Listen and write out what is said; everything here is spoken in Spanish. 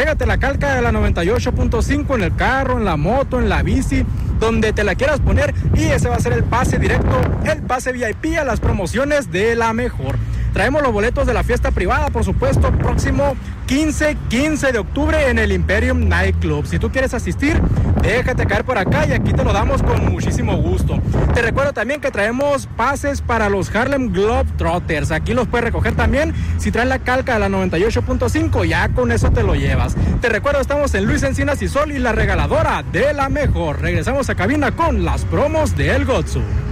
pégate la calca de la 98.5 en el carro, en la moto, en la bici, donde te la quieras poner, y ese va a ser el pase directo, el pase VIP a las promociones de La Mejor. Traemos los boletos de la fiesta privada, por supuesto, próximo 15 de octubre en el Imperium Nightclub. Si tú quieres asistir, déjate caer por acá y aquí te lo damos con muchísimo gusto. Te recuerdo también que traemos pases para los Harlem Globetrotters. Aquí los puedes recoger también. Si traes la calca de la 98.5, ya con eso te lo llevas. Te recuerdo, estamos en Luis Encinas y Sol y la regaladora de La Mejor. Regresamos a cabina con las promos de El Gotsu.